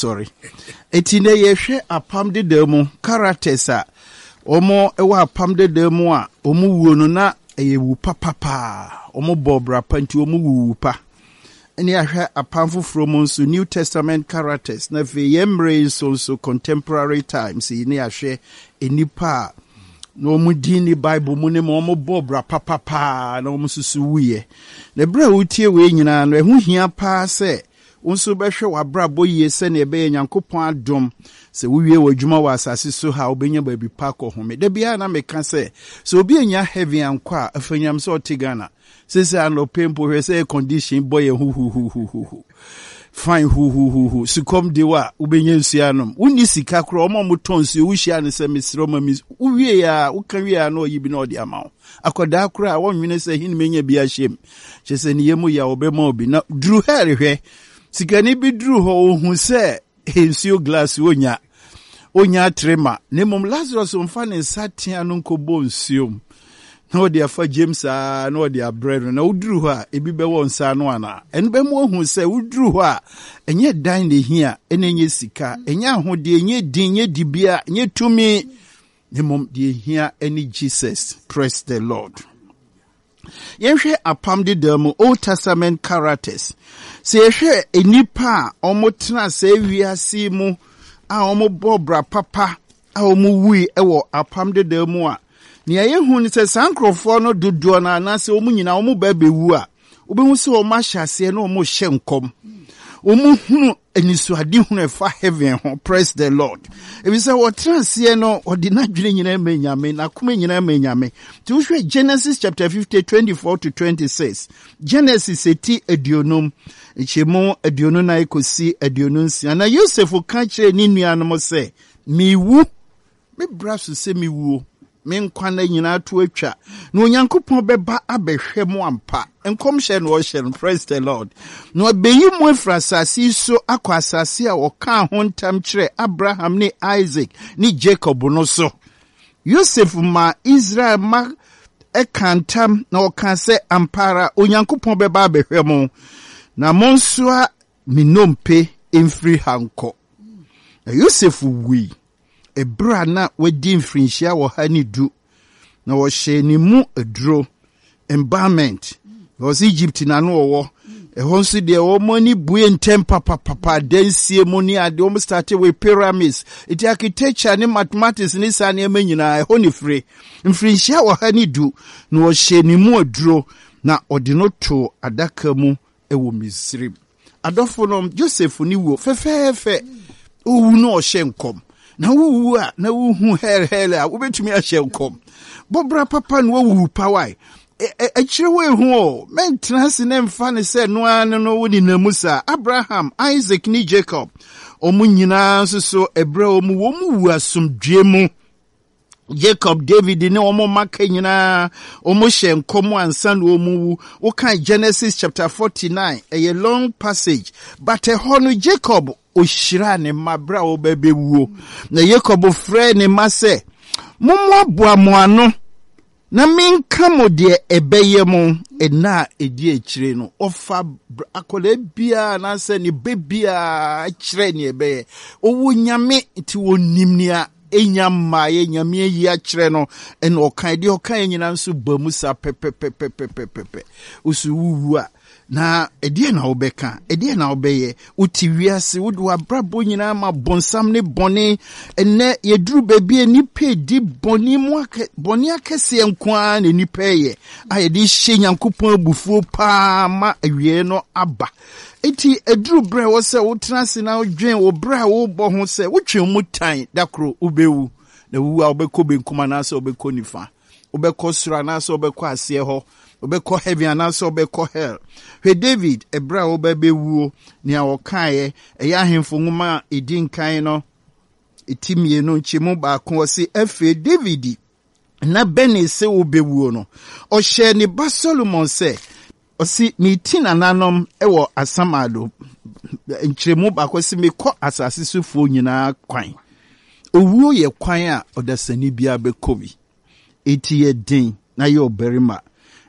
sorry. Etine yehwe apam de demu characters a omo ewa apam de demu a omo wuo no na eyewu papa omo bobra panti omo wuwu pa. Eni ahwe apam foforo mo nso New Testament characters na fe yemre so contemporary times ni ahwe enipa no mu dini Bible mu ne mo bobra papa na omo susu wuye. Na bra wutie we nyina no ehu hia pa se unso behwe wabrabo yie se na ebe Nyankopon adom se wuwie wadwuma wa asase so ha obenya baabi pa ko home da bia na meka se so obi enya heavy ankwa afanyam so otigana se ano pempo hwe se condition boy hu fine hu sikom de wa ubenya nsuanom woni sika kro omo motonsu wuhia ne se misro mamis uwie ya ukawie ya no yibi na odi amawo akoda kro a wonwene se hin menya bia hyem chese ne yemu ya obema obi na dru herehwe sikani bi dru ho ohun se ensio glass onya trema ne mom Lazarus omfa ne satia no nkobo nsuom na odi afa James na odi abredo na udru ho a ebi be won sa no ana en be mo ohun se udru ho a enye dan ne hia enye sika enye ahode enye din enye dibia enye tumi ne mom de hia eni Jesus. Praise the Lord. Yenhwe apam de demu Old Testament characters se yehwe enipa omotena se wiase mu a omo bobra papa a omo wui ewo apam de demu a ne yehu ni se sankrofo no dodo na na se omo nyina omo ba bewu a obehu se omo ahyase na omo hye nkom omo hunu enisuade hunu efa heaven ho. Praise the Lord. Ebi se wotranse no odinadwene nyina menyame na kuma nyina menyame ti wohwe Genesis chapter 50:24 to 26. Genesis eti aduonum echemo aduonu na ekosi aduonu nsia na Joseph ka kire ni nuanom se miwu me braso se miwu me nkwa na nyina to atwa na Onyankopɔn beba abehwɛ mo ampa enkom hye no hye. Praise the Lord. No abeyi mo afrasasi so akwa asase a wɔka ho ntam kyerɛ Abraham ne Isaac ne Jacob no so. Joseph ma Israel ma ekantam na wɔka sɛ ampara Onyankopɔn beba abehwɛ mo na mo nso a minompe emfiri hanko. Na Joseph wi ebra na wadi mfrinhia wo ha ni du na wo hye ni mu aduro embalmment was Egypt na no wo ehon so de wo mani bue ntem papa dansie mu ni ade wo started with pyramids it architecture ni mathematics ni sa na emanyina ehon ni free mfrinhia wo ha ni du na wo hye ni mu aduro na ode no to adaka mu ewo Misrim. Adofo no Joseph ni wo fefefe owu no hye nkom na wu a na wu hu hele a wobetumi ahye nkom bobra papa no wu pawai akire we hu o mentrance ne mfa ne se no an no woni namusa Abraham Isaac ni Jacob omu nyina so ebra omu wu asomdwe mu Jacob David ne omo maka nyina omo hye nkom ansa no omu wo kan Genesis chapter 49 a long passage but hono Jacob ohyira ne mabra obebewuo na Jacob frɛ ne ma sɛ mommo boa mo ano na minka mo de ebeye mo ena edi akire no ofa akola bia na sɛ ne bebia akire ne ebeye owo nyame ti wonim nia enyama ye nyame yi akire no en okan de okan nyina nso bamu sa pepepepepepepe usu wuwu a na edie na obeka edie na obeye uti wiase wudu abrabo nyina ma bonsam ne bone enne yeduru baabi enipa di bone mu bone akese enkoa na enipa ye ayedi hye Nyankopɔn abufuo pa ma awie no aba eti eduru bre wo se wotrase na odwen wo bra wo bɔ ho se wotwe mu tan dakro ubewu na wu a obekɔ benkuma na se obekɔ nifa obekɔ sura na se obekɔ ase ho obekɔ heaven anaso obekɔ hell. He David ebra obebewu ni awokae eya ahemfo nwoma edinkan no etimie no nchemu ba ko se efe David na bene se obewu no o hye ni ba Solomon se o si mitina nanom ewo asamado nchemu ba ko se mekɔ asase sufo nyina kwan owuo ye kwan a odasani bia bekobi eti ye din na ye oberima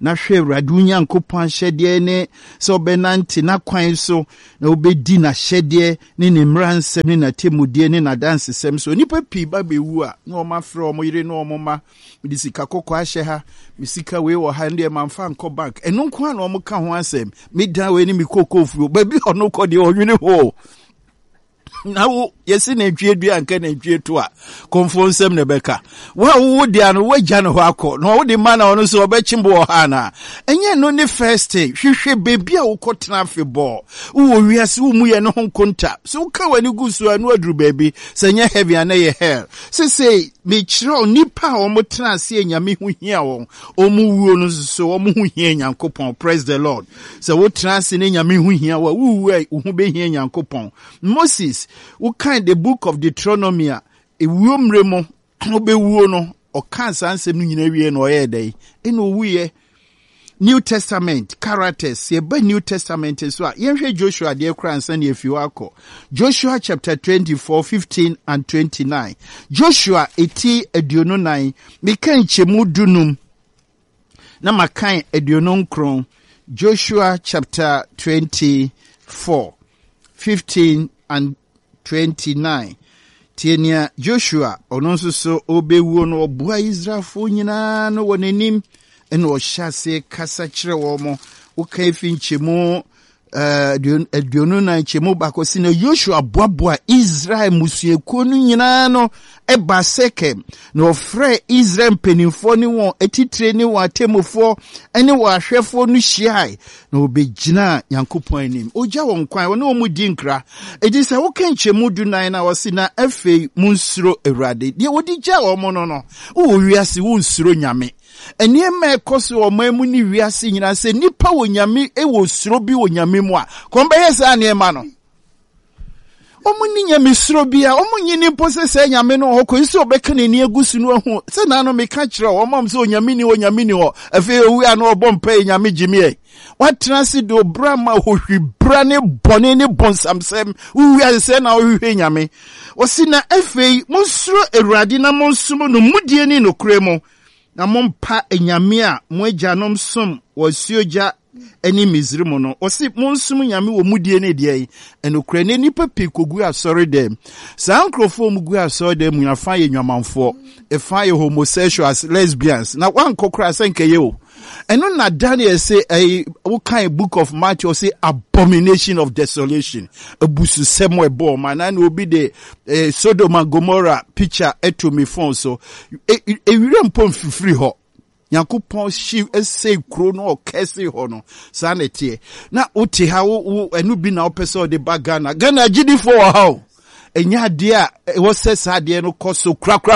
na hwe Awurade Nyankopɔn ahyɛdeɛ ne sɛ ɔbɛnante na kwan so na ɔbɛdi n'ahyɛdeɛ ne ne mmaransɛm ne n'atemmudeɛ ne n'adansesɛm so nipa pii ba bɛwu a na ɔma frɛ ɔmo yere na ɔmo ma mede sika kɔkɔɔ ahyɛ ha me sika wei wɔ ha ndeɛ mamfa nkɔ bank ɛno nko a na ɔmo ka ho asɛm medan wei ne me kokofuo baabi ɔno kɔ deɛ ɔnwene hɔ na wo yesi na ntwie dua anka na ntwie to a konfo nsɛm ne bɛka wa wo dia no wagya no hɔ akɔ na wo de ma na ɔno so ɔbɛkyimbo wɔ ha na ɛnyɛ no ne first hwehwɛ bebi a wokɔtena afebɔ wo wiase wo mu yɛ no ho konta so ka wani gu so anu aduru bebi sɛ nyɛ heavy ana yɛ hell sɛ me kyerɛ nipa a ɔmo tena ase nyame ho hia wɔn ɔmo wuo no so ɔmo ho hia Nyankopɔn. Praise the Lord. Sɛ wo tena ase ne nyame ho hia wo wu wo ho behia Nyankopɔn. Moses wo kind the book of Deuteronomy a ewuo mre mo obewuo no ɔka sansɛm no nyina wie na ɔyɛ dɛ ɛna owuye New Testament characters yɛba New Testament so a yɛhwɛ Joshua deɛ kora ansa ne afi akɔ Joshua chapter 24:15 and 29 Joshua eti aduonu nan meka nkyɛmu dunum na makan aduonu nkron Joshua chapter 24:15 and 29 tienia Joshua ono nso so obewuo no oboa Israelfo nyinaa no wɔ n'anim ɛna ɔhyɛ kasa kyerɛ wɔ mo woka efi nkyɛmu aduonu na nkyɛmu baako si na Joshua boaboa Israel musuekuo no nyinaa no ɛba Sekem na ɔfrɛ Israel mpanimfoɔ ne wɔn atitire ne wɔn atemmufoɔ ɛne wɔn ahwɛfoɔ no hyiae na ɔbɛgyina Nyankopɔn anim ɔgya wɔn kwan wɔne wɔn mu di nkra ɛdi sɛ woka nkyɛmu dunan na wɔsi na afei mu nsuro Awurade deɛ wɔde gya wɔn no wo wiase wo nsuro Nyame Eniema ekosi omemu ni wiase nyina se nipa wo nyame ewo suro bi wo nyame mu a kombe yesa eniema no omu ni nyame suro bi a omu nyini pose se nyame no ho ko isi obeka ne ni agusu no ho se na no meka kire o mom se onyame ni ho afi owu a no obompa nyame gimie watena se do brama hohwi brane bone ne bonsamsem uwi ase na ohwe nyame osi na afi monsuro Awurade na monsumo no mudie ni no kremo na mompa enyame a mo agyanom som wasuogya ani Misrim no osi monsum nyame wo mudie ne de yi enokra ne nipa pikogu asori dem saa nkrofo mu gu asori dem nyafa ye nwamanfo efa ye homosexuals lesbians na wan kokra senkeye o eno na Daniel say wo kan book of Matthew say abomination of desolation abusu semo ebo man na obi de Sodom and Gomorrah picture eto me phone so ewire mpom fifiri ho Nyankopɔn shi ese kro no okese ho no saa na tie na uti ha wo enu bi na opese de bagana Ghana gidifo wo ha o enya de a wo se saa de no koso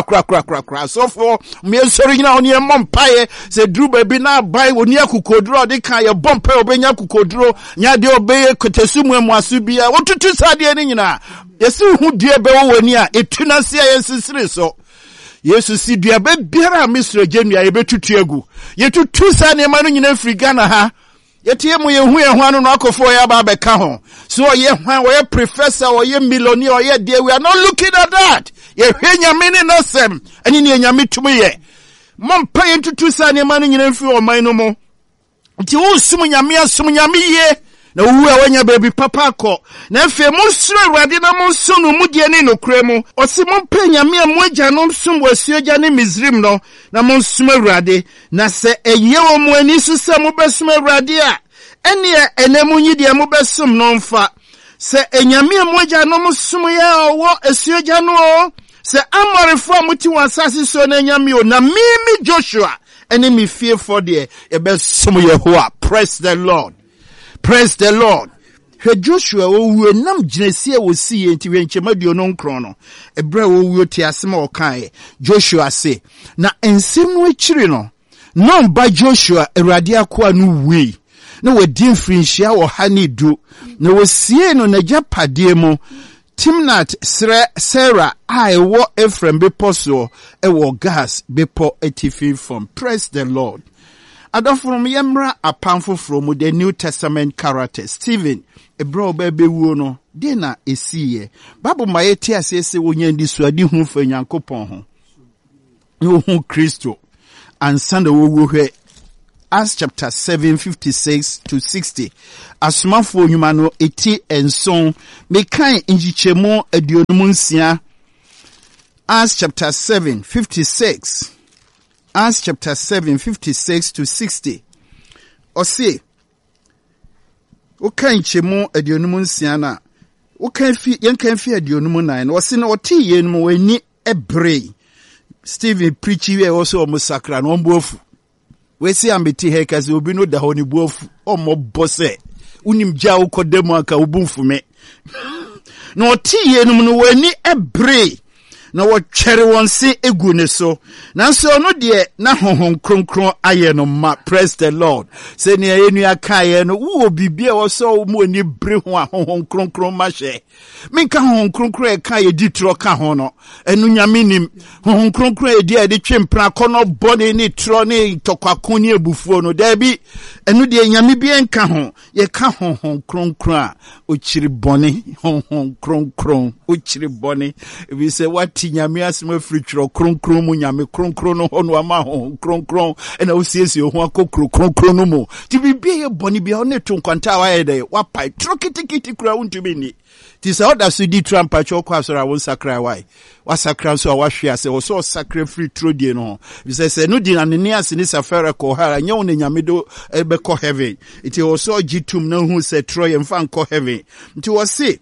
kra so for me sori nyina oni empaye se dru ba bi na bai oni akukoduro de kan ye bompa obenya akukoduro nya de obeye kotesumu amuasu bia wo tutu saa de ni nyina yesi hu de be wo wani a etuna se ye sisire so Yesu si dua be biara Misra genua ye betutu egu ye tutu sa ne ma no nyina firi Ghana ha ye tie mu ye hu ye hwan no akofo ye ba be ka ho so ye hwan ye professor or ye millionaire ye there we are not looking at that ye hwe nyame ne nosem ani ne nyame tumu ye mompa ye tutu sa ne ma no nyina firi o man no mo nti wo sum nyame asum nyame ye na wu a wanya baby papa akọ na efe mo suro Awurade na mo so no mudie ne nokure mu osi mo mpa nyame a mo agya no sum wasuogya ne Misrim no na mo sum Awurade na se eye wo mo ani so se mo besum Awurade a ene enemu nyi de mo besum no mfa se enyame a mo agya no mo sum ya owo asuogya no o se amorefo amuti wasase so na enyame o na mimi Joshua ene mi fear for de e besum Yehowa. Praise the Lord. Praise the Lord. He Joshua wo nam gyinasie wo sie nti wenchemaduo no nkron no ebra wo ti asema o kan Joshua se na ensem no akiri no no ba Joshua Awurade akoa no wi na wadi mfrinhia wo ha ne du na wo sie no na japade mu Timnat Sarah wo Ephraim beposo wo gas bepo atifi from. Praise the Lord. Adofrom yemra apamfo from the New Testament character Stephen ebro bebe wuo no de na esiye Bible mayeti asese wonya ndi suadi hu fa Nyankopɔn ho no hu Kristo ansa na wo hwe Acts chapter 7, 56 to 60. Asomafo nyuma no eti enson mekan njichemo aduonum nsia. Acts chapter 7, 56. Acts chapter 7, 56 to 60. Ose wokan chemo aduonum nsia na wokan fi aduonum nan. Ose na oti yenum wani ebre. Stephen preachy we also omusakra no mbofu. We see ambeti hekazi obi no da honi bofu omo bose. Unim ja ukodemu aka ubumfume. No oti yenum no wani ebre. Na wotwere won se egu ne so na so no de na honhon kronkron aye no ma. Praise the Lord. Se ne enu aka ye no wo bibia wo so mu ani bre ho a honhon kronkron ma hye minka honhon kronkron e ka ye ditro ka ho no enu nyame nim honhon kronkron e di ade twempra kono bone ni tro ni tokwako ni ebufuo no da bi enu de nyame bi enka ho ye ka honhon kronkron a ochiri bone honhon kronkron ochiri bone we say what nyame asema fritro kronkron mu nyame kronkron no hono ama ho kronkron ena osiesie ho akokro kronkron no mu ti bibie ye boni bia one to nkwanta wa ye de wa pai trokitikiti kura untumi ni ti sa oda so di trampa cho kwa so ra won sakra wai wa sakra so wa hwe ase wo so sakra fritro die no we say no di na ne ase ni safara ko hara nya won nyame do be ko heaven iti wo so gitum na hu se troy mfa ko heaven nti wo se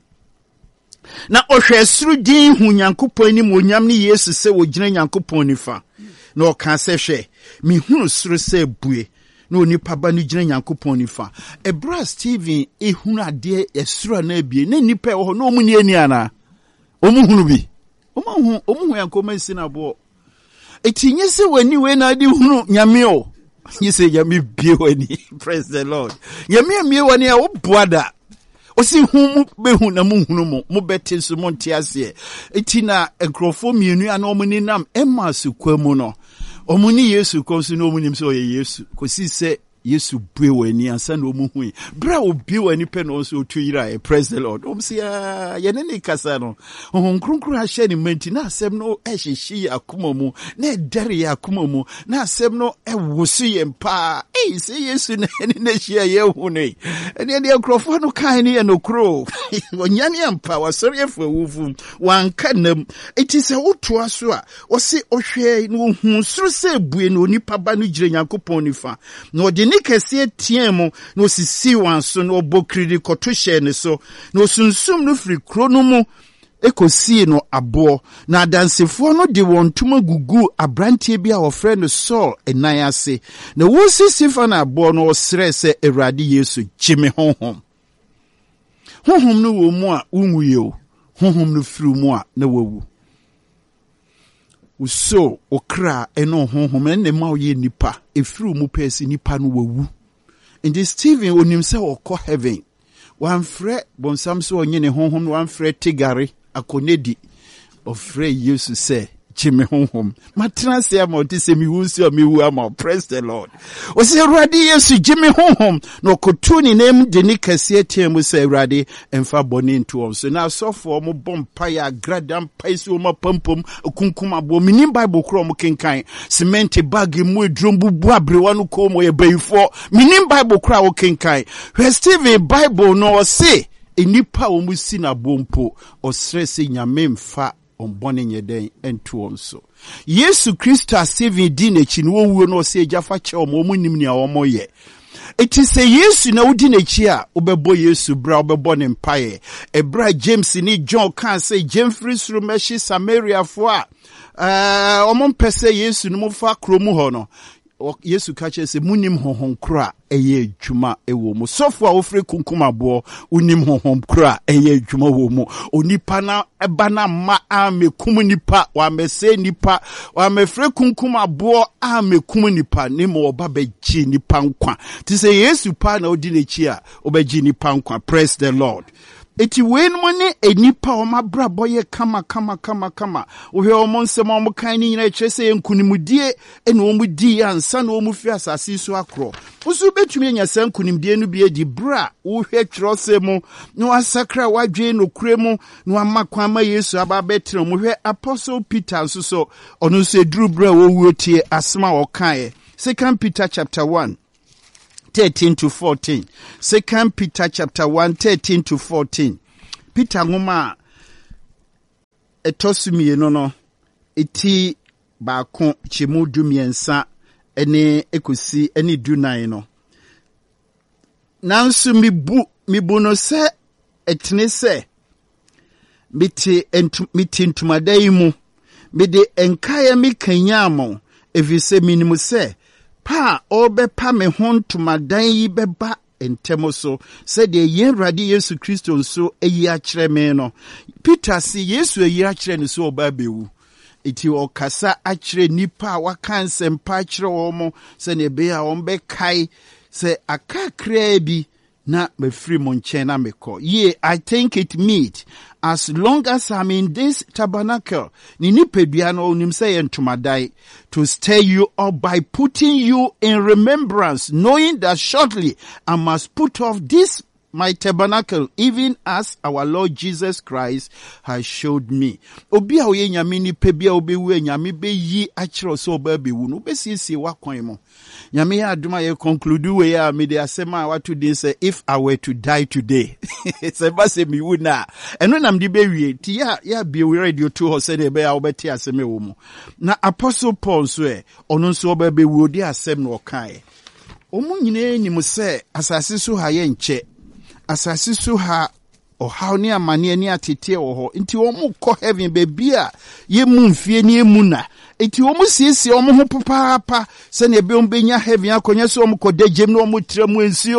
na ohwesuru din hu Nyankopon ni monyam ni Yesu se wo gina Nyankopon nifa na o kan se hwe mi hunu suru se bue na onipa ba ni gina Nyankopon nifa ebra Stephen ehunu ade esuru na abie na nipa e ho na omu ni ani ana omu hunu bi omu Yankopon si na bo etinye se wani we na ade hunu nyame o nyese nyame bie wani. Praise the Lord. Nyame wani a oboada osi hu behu na muhunu mo bete so monte ase etina enkrofo mienu ana omuni nam emasu kwamu no omuni Yesu konsu no omunim se oye Yesu kosi se Yesu bue wani ansa na omuhu bra obi wani pe no so tuyira. Praise the Lord. Omsi ya yenene kasa no honkronkro a hye ni manti na asem no ehyeshi akoma mu na dare ya akoma mu na asem no ewosu yempa se Yesu na ne hye ye hu ne ene de enkrofo no kan ne enokro wonyane yempa wasori efo wufu wanka nam eti se wotoa so a wose ohwe no hu suru se bue no nipa ba no gire Nyankopon nifa no de ni kese tiemu no sisi wanso no obokiri koto hye ne so no sunsum no firi kro no mu ekosi no abo na dansefo no de wontuma gugu abrantie bi a ofre no Saul enan ase na wo sisifa na abo no osre se Awurade Yesu gime honhom no wo mu a unwuye o honhom no firi mu a na wawu uso okra eno honhom enne ma oye nipa efiri mu pesi nipa no wawu indi Stephen onim se okọ heaven wan frɛ bonsam so onye ne honhom wan frɛ tigare akonedi ofrɛ Yesu se chime honhom matena se ama otise mi wusi o mi wu ama. Praise the Lord. O se Awurade Yesu jime honhom no kotuni nem de ni kase tiemu se Awurade emfa boni nto om so na sofo mo bompa ya gradam paiso mo pampom kunkuma bo minim Bible kro mo kenkan cement bag mu edrom bubu abrewa no ko mo ye bayifo minim Bible kra wo kenkan hwe Stephen Bible no se enipa wo musi na bompo osrese nyame mfa ombone nyeden entu onso Yesu Kristo asevi di nechi no wuo no se ejafa che omo nim ne omo ye eti se Yesu na wudi nechi a obebo Yesu bra obebo ne mpaye ebra James ni John kan se Jemfrey suru meshi Samaria fo a omo mpese Yesu no mfa kromu ho no Yesu kache se munim honhom kra eye adwuma ewo mu sofo a ofre kunkumabo unim honhom kra eye adwuma wo mu onipa na eba na ma amekum nipa wa mese nipa wa mefre kunkumabo amekum nipa ne mo oba beji nipa nkwa ti se Yesu pa na odi nechi a obeji nipa nkwa. Praise the Lord. Eti wenmo ne enipa o mabrabo ye kama ohwe o monsem o kan ni nyina kyerese enkunimudie ene o mudi ansa na o mu fi asase so akro usu betumi anya sankunimdie no bi edi bra ohwe kyerose mu no asakra wadwe no kuremu no amakwa ma Yesu aba betre mu hwe Apostle Peter so ono se duru bra wo wuotie asma o kan 2 Peter chapter 1 13 to 14. 2 Peter chapter 1, 13 to 14. Peter ngoma etosumi no eti baako chimu dumiensa ene ekosi ene dunan no. Nansu mibu no se etne se miti ntumadai mu mede enkaya mi kanyamo evise minimu se pa obepa me ho ntumadan yi beba entemo so said the Yeradi Yesu Christo nso eyi akire me no. Peter si Yesu eyi akire ne so oba bewu iti okasa akire nipa waka nsempa akire omo se ne be a ombe kai se akakra bi na me free mo nchen na meko. Ye, I think it meet as long as I'm in this tabernacle, nini pebiano unimse entumadai, to stir you up by putting you in remembrance, knowing that shortly I must put off this my tabernacle, even as our Lord Jesus Christ has showed me. Obi a oye nyame ni pebia obi we nyame be yi akiro so oba be wu no be siesie wakwan mo. Nyame ya aduma ye conclude we ya me de asema watu dey say if I were to die today. Say ba say me wu na. Eno nam di be wie ti ya be we radio to ho say de be ya obeti aseme wo mo. Na Apostle Paul so ono nso oba be wu odi asem no kan. Omo nyine ni mo say asase so ha ye nche. Asasi so ha ohaw ne amane ne atete wo nti wo mu kɔ heaven baby a ye mu mfie ne emu na nti wo mu siesie wo ho papa se ne be ombenya heaven akonya so wo mu kɔ dagem ne wo mu trem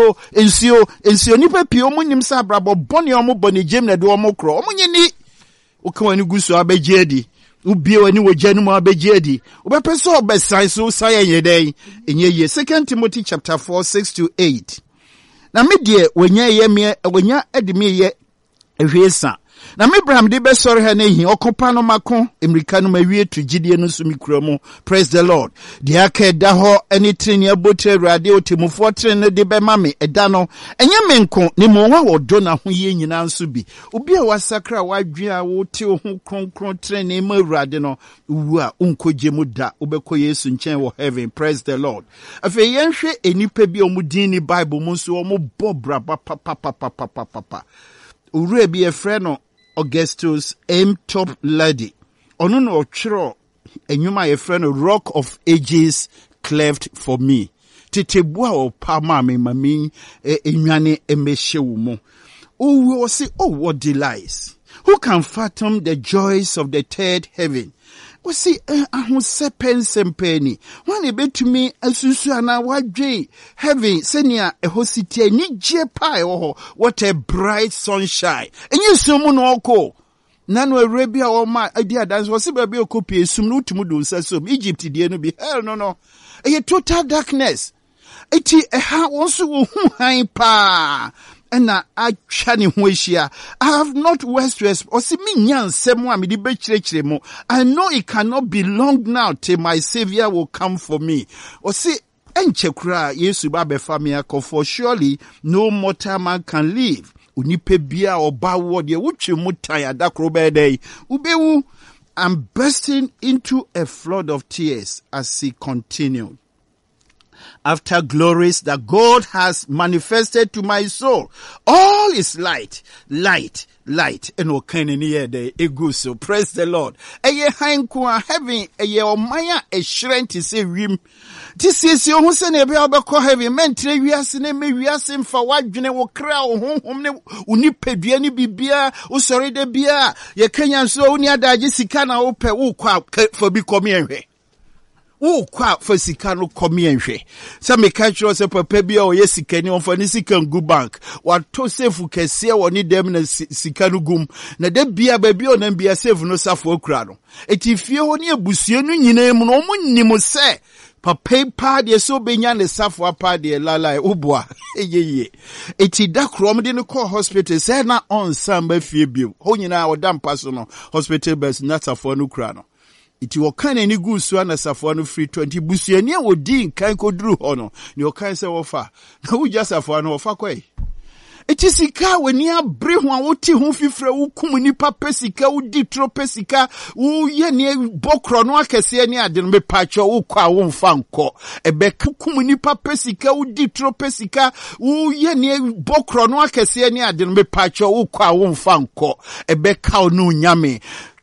ensio nipa pie wo mu nim sa brabo bɔne wo mu bɔne gem na de wo mu krɔ wo mu nyini wo kan wani guso abegye adi ubie wani wogya no mu abegye adi wo bepɛ so obesan so saye yeden enye ye. 2 Timothy chapter 4 6 to 8. Na me die wanya edimi ye ehwesa na me bram de be sori ha na hi okopa no mako emrika no mawie to gidie no so mikura mu. Praise the Lord. De aka da ho eni treni abotre awurade otemufo treni de be ma me eda no enye menko ne mo wa wodo na ho ye nyina nso bi obi a wasakra wadwe a wote ho kronkron treni ma awurade no wu a unkoje mu da obekɔ Yesu nchen wo heaven. Praise the Lord. Afi yenhwe enipa bi omudin ni Bible mu nso omubɔ braba papa ure bi efre no Augustus M. Top Lady. Ono no otwero enyuma efre no Rock of Ages cleft for me. Tetebua o pa ma me mami enwane emehye wo mo. Oh, we say, oh, what delights. Who can fathom the joys of the third heaven? We see, ahose pensempeni. When it be to me, asusu ana wadwe heaven, senia ehositi ni je pai oho. What a bright sunshine. Enye sumu no oko. Nano Arabia or my idea dance was a baby o copy sum no tumudu sasum Egypt die no be hell no. A total darkness. Eti ha wonso wo hu han pa. Na achani hwehia. I have not west or see me nyan semo a me di be chire mo. I know it cannot be long now till my savior will come for me. Or see enche kura Yesu ba be fa me akọ, for surely no mortal man can live. Unipe bia oba wo de wutwe mutan adakro be dey. Ubewu. I'm bursting into a flood of tears as he continued. After glories that God has manifested to my soul, all is light. And okane ni ye egu so. Praise the Lord. Eye hanku a heaven eye omaya e shren ti se wim. Ti siesie ho se na ebe obekọ heaven mentre wiase na me wiase mfa wadwene wo kra wo honhom ne unipadua ni bibia wo sori de bia ye kanya so oni adaje sika na wo pe wo kwa for bi komi enhwe. Wo kwa for sika no komi enhwe. Sa me ka chiro se papa bia o ye sika ni on for ni sika ngu bank. Wa to safe kese woni dem na sika no gum. Na de bia ba bia o na bia safe no safo okura no. Eti fie ho ni abusue no nyina mu no mo nnim se papa pa de so benya ne safo apa de lala obua eyeye eti da krom de no call hospital say na on samba fie bio ho nyina odam paso no hospital bus na safo no kura no iti wokan ani gusu na safo no free 20 busuani a wodi nkan koduru ho no ne wokan se wofa na wo ja safo no wofa kwai Eti sika weni abre ho a woti ho fifre wo kum nipa pesika wo di tro pesika wo ye ne bokro no akese ne ade no mepacho wo kwa wo mfa nko ebe kum nipa pesika wo di tro pesika wo ye ne bokro no akese ne ade no mepacho wo kwa wo mfa nko ebe ka no nyame